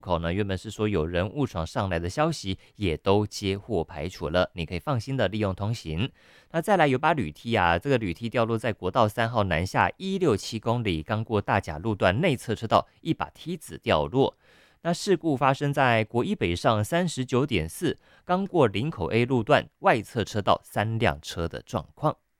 口呢，原本是说有人误闯上来的消息，也都接获排除了，你可以放心的利用通行。那再来有把铝梯啊，这个铝梯掉落在国道3号南下167公里，刚过大甲路段内侧车道，一把梯子掉落。那事故发生在国一北上39.4，刚过林口 A 路段外侧车道3辆车的状况。